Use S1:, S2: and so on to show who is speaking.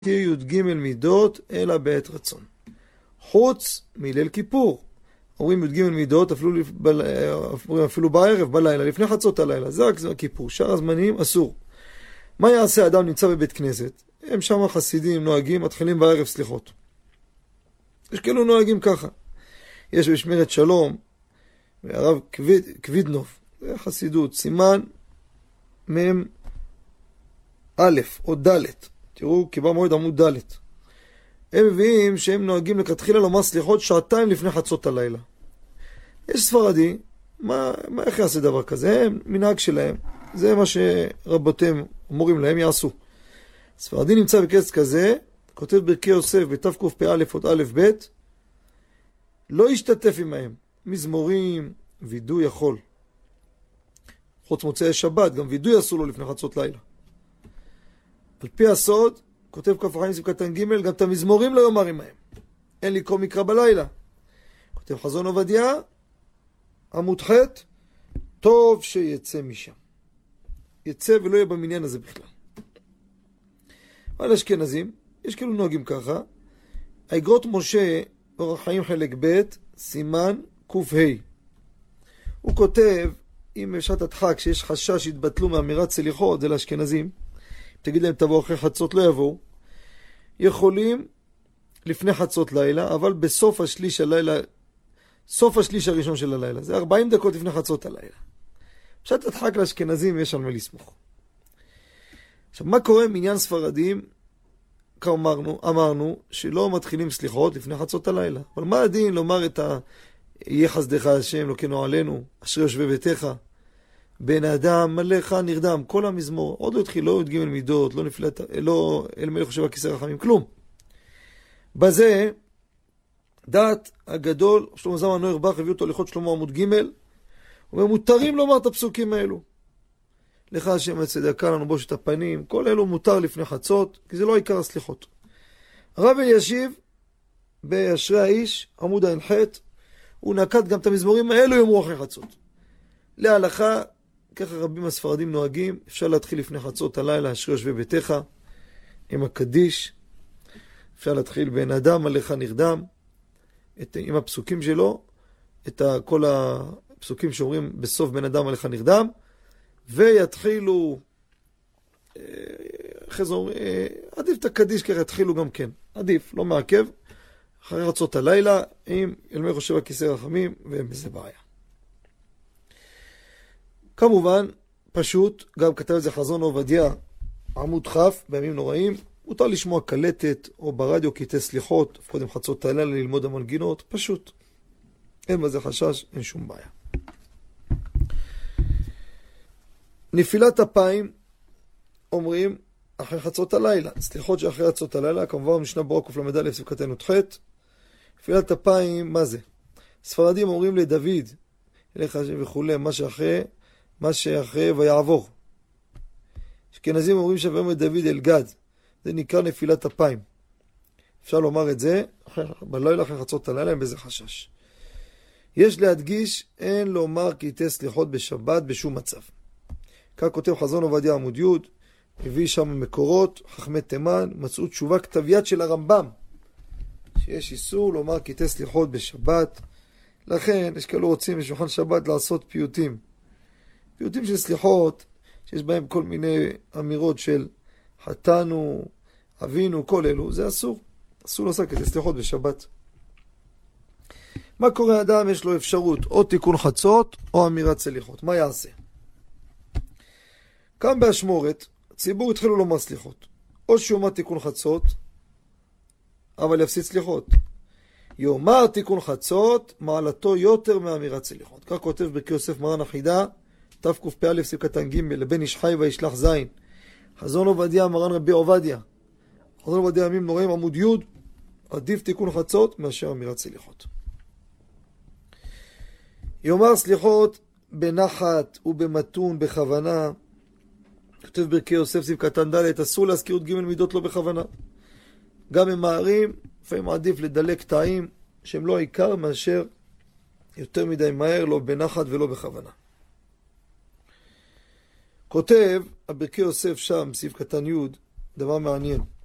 S1: י"ג מידות אלא בעת רצון. חוץ מליל כיפור. אומרים י"ג מידות אפילו בערב, בלילה, לפני חצות הלילה. זה רק כיפור. שאר הזמנים אסור. מה יעשה אדם נמצא בבית כנסת? הם שם חסידים נוהגים, מתחילים בערב סליחות. יש כאילו נוהגים ככה. יש בשמרת שלום, והרב קווידנוב, זה חסידות, סימן מם א' או ד'. תראו, קיבה מועד עמוד ד'. הם מביאים שהם נוהגים לכתחילה לומר סליחות שעתיים לפני חצות הלילה. יש ספרדי, איך יעשה דבר כזה? הם מנהג שלהם. זה מה שרבותיהם אומרים להם יעשו. ספרדי נמצא בקץ כזה, כותב ברכי יוסף בתקפ"א עוד א' ב', לא ישתתף עמהם. מזמורים, וידוי יכול. חוץ מוצאי שבת, גם וידוי אסור לו לפני חצות לילה. על פי הסוד, כותב כ"ח סעיף קטן ג', גם את המזמורים לא יאמר עמהם. אין לקרוא מקרא בלילה. כותב חזון עובדיה, עמוד ח', טוב שיצא משם. יצא ולא יהיה במניין הזה בכלל. על אשכנזים, יש כאילו נוהגים ככה. האגרות משה, אורח חיים חלק ב', סימן ק"ה. הוא כותב, אם בשעת הדחק שיש חשש שהתבטלו מאמירת סליחות, זה לאשכנזים, תגיד להם תבוא אחרי חצות, לא יבואו. יכולים לפני חצות לילה, אבל בסוף השליש הלילה, סוף השליש הראשון של הלילה. זה 40 דקות לפני חצות הלילה. בשעת הדחק לאשכנזים יש על מה לסמוך. עכשיו, מה קורה עם עניין ספרדים? אמרנו שלא מתחילים סליחות לפני חצות הלילה. אבל מה הדין לומר את יהיה חסדך השם, לוקנו עלינו, אשרי יושבי ביתך, בן האדם מלאך נרדם, כל המזמור, עוד לא התחיל, לא י"ג מידות, לא נפילת, לא אל מלך חושב הכיסא רחמים, כלום. בזה, דעת הגדול, שלמה זלמן נוירבך הביא אותו להלכות שלמה עמוד ג', ומותרים לומר את הפסוקים האלו. לך השם הצדקה לנו בושת הפנים, כל אלו מותר לפני חצות, כי זה לא עיקר הסליחות. הרב אלישיב, באשרי האיש, עמוד ע"ח, הוא נקט גם את המזמורים האלו יאמרו אחרי חצות. להלכה, ככה רבים הספרדים נוהגים, אפשר להתחיל לפני חצות הלילה, אשרי יושבי ביתך, עם הקדיש, אפשר להתחיל בן אדם מלאך נרדם, עם הפסוקים שלו, כל הפסוקים שאומרים בסוף בן אדם מלאך נרדם, ויתחילו, אחרי זה אומרים, עדיף את הקדיש ככה יתחילו גם כן, עדיף, לא מעכב, אחרי חצות הלילה, עם אל מלך חושב הכיסא רחמים, ואין בזה בעיה. כמובן, פשוט, גם כתב את זה חזון עובדיה, עמוד כ' בימים נוראים, מותר לשמוע קלטת או ברדיו קטעי סליחות, קודם חצות הלילה ללמוד המנגינות, פשוט. אין בזה חשש, אין שום בעיה. נפילת אפיים, אומרים, אחרי חצות הלילה. סליחות שאחרי חצות הלילה, כמובן משנה ברורה קל"א סעיף קטן י"ח. נפילת אפיים, מה זה? ספרדים אומרים לדוד, אליך וכו', מה שאחרי ויעבור. אשכנזים אומרים שווים את דוד אל גד. זה נקרא נפילת אפיים. אפשר לומר את זה, בלילה אחרי חצות הלילה, אין בזה חשש. יש להדגיש, אין לומר קטעי סליחות בשבת בשום מצב. כך כותב חזון עובדיה עמוד י', הביא שם מקורות, חכמי תימן, מצאו תשובה כתב יד של הרמב"ם, שיש איסור לומר קטעי סליחות בשבת. לכן, יש כאלו רוצים בשולחן שבת לעשות פיוטים. פיוטים של סליחות, שיש בהם כל מיני אמירות של חטאנו, אבינו, כל אלו, זה אסור. אסור לעשות קטעי סליחות בשבת. מה קורה אדם? יש לו אפשרות, או תיקון חצות, או אמירת סליחות. מה יעשה? כאן באשמורת, הציבור התחילו לומר סליחות. או שיאמר תיקון חצות, אבל יפסיד סליחות. יאמר תיקון חצות, מעלתו יותר מאמירת סליחות. כך כותב ברכי יוסף מרן החידה, תקפ"א סעיף קטן ג' לבן איש חי וישלח זין. חזון עובדיה מרן רבי עובדיה. חזון עובדיה ימים נוראים עמוד י', עדיף תיקון חצות מאשר אמירת סליחות. יאמר סליחות בנחת ובמתון בכוונה. כותב ברכי יוסף סעיף קטן ד', אסור להזכיר י"ג מידות לא בכוונה. גם ממהרים, לפעמים עדיף לדלק תאים שהם לא העיקר מאשר יותר מדי מהר, לא בנחת ולא בכוונה. כותב ברכי יוסף שם סעיף קטן י' דבר מעניין.